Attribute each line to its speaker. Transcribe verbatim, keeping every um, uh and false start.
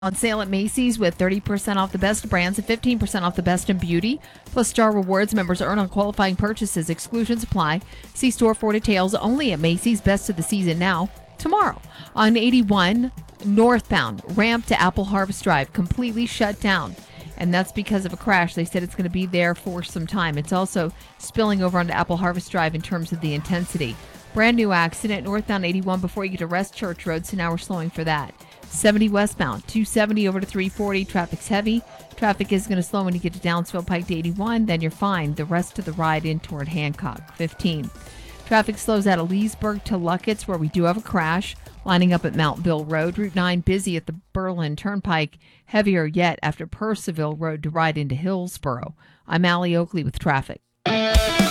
Speaker 1: On sale at Macy's with thirty percent off the best brands and fifteen percent off the best in beauty. Plus, Star Rewards members earn on qualifying purchases. Exclusions apply. See store for details. Only at Macy's. Best of the season now. Tomorrow on eighty-one northbound, ramp to Apple Harvest Drive completely shut down. And that's because of a crash. They said it's going to be there for some time. It's also spilling over onto Apple Harvest Drive in terms of the intensity. Brand new accident northbound eighty-one before you get to West Church Road, so now we're slowing for that. seventy westbound, two seventy over to three forty. Traffic's heavy. Traffic is going to slow when you get to Downsville Pike to eighty-one. Then you're fine. The rest of the ride in toward Hancock, fifteen. Traffic slows out of Leesburg to Luckett's, where we do have a crash. Lining up at Mountville Road. Route nine busy at the Berlin Turnpike. Heavier yet after Percival Road to ride into Hillsboro. I'm Allie Oakley with traffic.